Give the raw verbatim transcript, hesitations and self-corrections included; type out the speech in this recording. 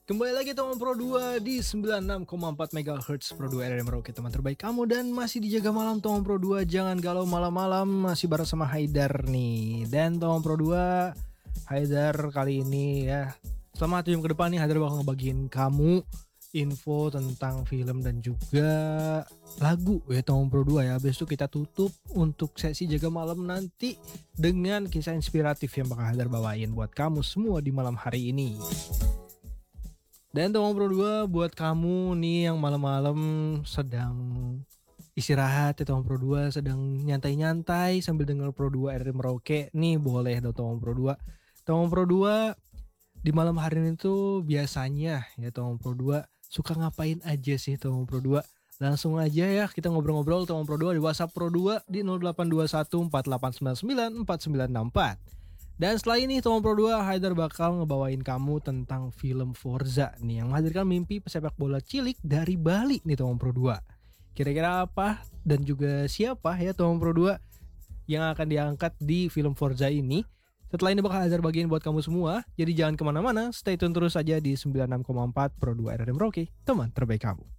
Kembali lagi teman Pro dua di sembilan puluh enam koma empat megahertz Pro dua R R M Merauke, teman terbaik kamu, dan masih dijaga malam teman Pro dua. Jangan galau malam-malam, masih bareng sama Haidar nih. Dan teman Pro dua, Haidar kali ini ya, selama tujuh jam ke depan nih Haidar bakal ngebagiin kamu info tentang film dan juga lagu ya teman Pro dua ya. Habis itu kita tutup untuk sesi jaga malam nanti dengan kisah inspiratif yang bakal Haidar bawain buat kamu semua di malam hari ini. Dan teman Pro dua, buat kamu nih yang malam-malam sedang istirahat ya teman Pro dua, sedang nyantai-nyantai sambil denger Pro dua R R Merauke nih, boleh dong teman Pro dua. Teman Pro dua di malam hari ini tuh biasanya ya teman Pro dua suka ngapain aja sih teman Pro dua? Langsung aja ya kita ngobrol-ngobrol teman Pro dua di WhatsApp Pro dua di nol delapan dua satu empat delapan sembilan sembilan empat sembilan enam empat. Dan setelah ini teman Pro dua, Haidar bakal ngebawain kamu tentang film Forza nih yang menghadirkan mimpi pesepak bola cilik dari Bali nih teman Pro dua. Kira-kira apa dan juga siapa ya teman Pro dua yang akan diangkat di film Forza ini? Setelah ini bakal Haidar bagiin buat kamu semua. Jadi jangan kemana-mana, stay tune terus aja di sembilan puluh enam koma empat Pro dua R R M Merauke, teman terbaik kamu.